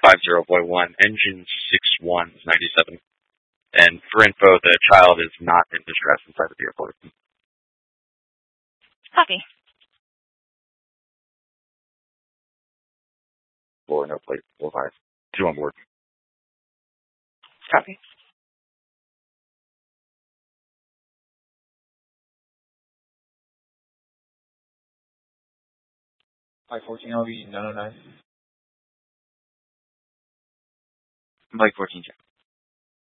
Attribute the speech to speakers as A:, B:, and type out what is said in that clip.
A: 50 Boy 1, engine 6197. And for info, the child is not in distress inside the vehicle.
B: Copy.
A: Or no plate, 45. 2 on board.
B: Copy.
C: Mike 14 LV 909.
A: Mike 14, check.